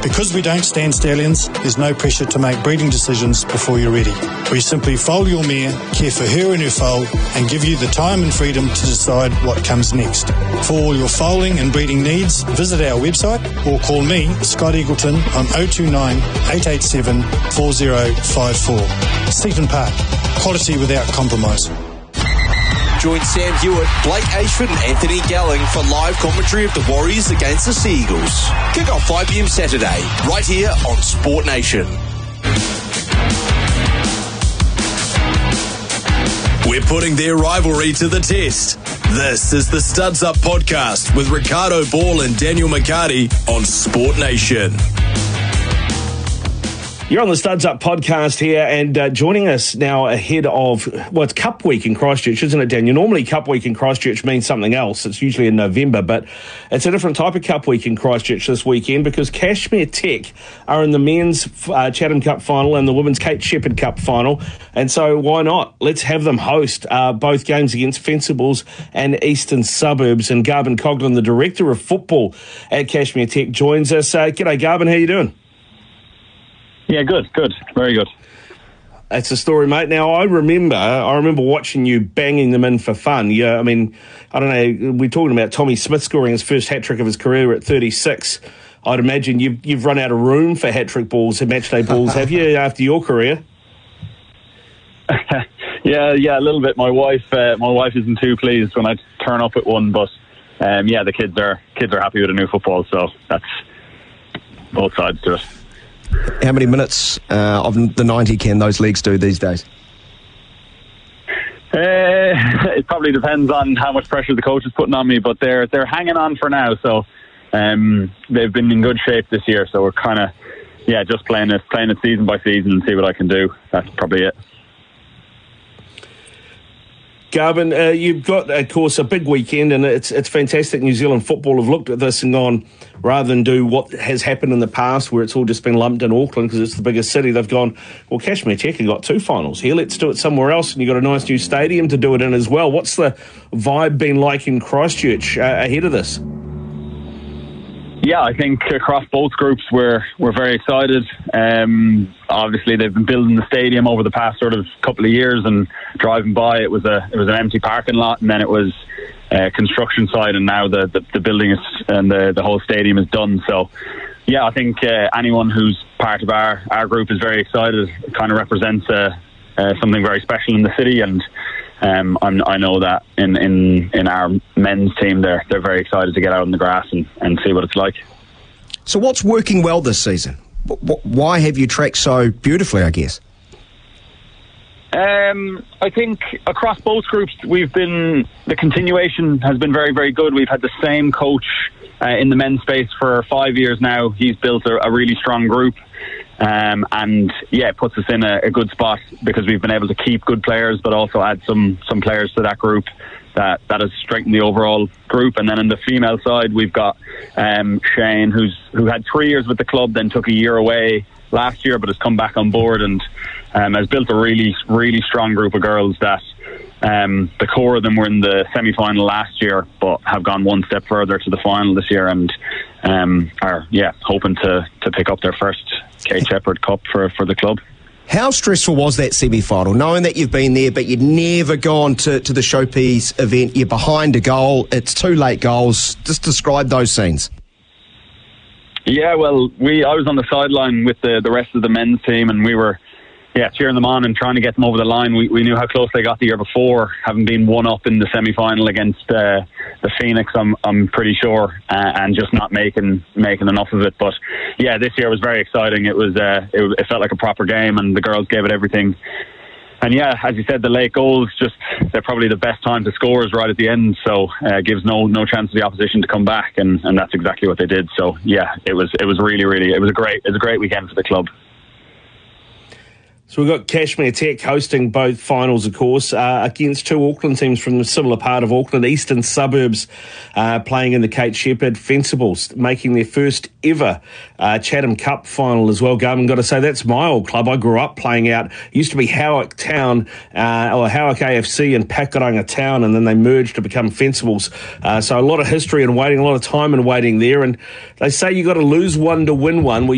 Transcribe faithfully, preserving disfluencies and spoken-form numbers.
Because we don't stand stallions, there's no pressure to make breeding decisions before you're ready. We simply foal your mare, care for her and her foal, and give you the time and freedom to decide what comes next. For all your foaling and breeding needs, visit our website or call me, Scott Eagleton, on oh two nine, eight eight seven, four oh five four. Seaton Park, quality without compromise. Join Sam Hewitt, Blake Ashford and Anthony Galling for live commentary of the Warriors against the Sea Eagles. Kick off five p m Saturday, right here on Sport Nation. We're putting their rivalry to the test. This is the Studs Up Podcast with Ricardo Ball and Daniel McCarty on Sport Nation. You're on the Studs Up Podcast here, and uh, joining us now ahead of, well, it's Cup Week in Christchurch, isn't it, Daniel? Normally Cup Week in Christchurch means something else. It's usually in November, but it's a different type of Cup Week in Christchurch this weekend because Cashmere Tech are in the men's uh, Chatham Cup final and the women's Kate Shepherd Cup final, and so why not? Let's have them host uh, both games against Fencibles and Eastern Suburbs, and Garvin Coughlin, the Director of Football at Cashmere Tech, joins us. Uh, g'day, Garvin, how you doing? Yeah, good, good, very good. That's the story, mate. Now, I remember, I remember watching you banging them in for fun. Yeah, I mean, I don't know. We're talking about Tommy Smith scoring his first hat trick of his career at thirty-six. I'd imagine you've you've run out of room for hat trick balls and matchday balls, have you? After your career? yeah, yeah, a little bit. My wife, uh, my wife isn't too pleased when I turn up at one, but um, yeah, the kids are kids are happy with a new football, so that's both sides to it. How many minutes uh, of the ninety can those legs do these days? Uh, it probably depends on how much pressure the coach is putting on me, but they're they're hanging on for now. So um, they've been in good shape this year. So we're kind of yeah just playing it playing it season by season and see what I can do. That's probably it. Garvin, uh, you've got, of course, a big weekend, and it's it's fantastic. New Zealand football have looked at this and gone, rather than do what has happened in the past where it's all just been lumped in Auckland because it's the biggest city, they've gone, well, Cashmere Tech have got two finals here, let's do it somewhere else, and you've got a nice new stadium to do it in as well. What's the vibe been like in Christchurch uh, ahead of this? Yeah, I think across both groups we're we're very excited. Um, obviously, they've been building the stadium over the past sort of couple of years, and driving by, it was a it was an empty parking lot, and then it was a construction site, and now the the, the building is and the the whole stadium is done. So, yeah, I think uh, anyone who's part of our our group is very excited. It kind of represents uh, uh, something very special in the city, and Um, I'm, I know that in, in, in our men's team, they're they're very excited to get out on the grass and, and see what it's like. So what's working well this season? W- why have you tracked so beautifully, I guess? Um, I think across both groups, we've been the continuation has been very, very good. We've had the same coach uh, in the men's space for five years now. He's built a, a really strong group. Um, and yeah, it puts us in a, a good spot because we've been able to keep good players, but also add some some players to that group that, that has strengthened the overall group. And then on the female side, we've got um, Shane, who's who had three years with the club, then took a year away last year, but has come back on board and um, has built a really, really strong group of girls that um, the core of them were in the semi-final last year, but have gone one step further to the final this year and um, are yeah hoping to, to pick up their first Kate Shepherd Cup for, for the club. How stressful was that semi-final, knowing that you've been there but you'd never gone to, to the Showpiece event? You're behind a goal, it's two late goals. Just describe those scenes. Yeah, well, we I was on the sideline with the, the rest of the men's team, and we were yeah cheering them on and trying to get them over the line. We we knew how close they got the year before, having been one up in the semi-final against uh, the Phoenix, I'm I'm pretty sure, uh, and just not making making enough of it. But yeah, this year was very exciting. It was uh, it, it felt like a proper game, and the girls gave it everything. And yeah, as you said, the late goals, just they're probably the best time to score is right at the end, so uh, gives no no chance for the opposition to come back, and, and that's exactly what they did. So yeah, it was it was really really it was a great it was a great weekend for the club. So we've got Cashmere Tech hosting both finals, of course, uh, against two Auckland teams from a similar part of Auckland. Eastern Suburbs uh, playing in the Kate Shepherd, Fencibles making their first ever uh, Chatham Cup final as well. Garvin, got to say, that's my old club. I grew up playing out. It used to be Howick Town, uh, or Howick A F C in Pakuranga Town, and then they merged to become Fencibles. Uh, so a lot of history and waiting, a lot of time and waiting there. And they say you got to lose one to win one. Well,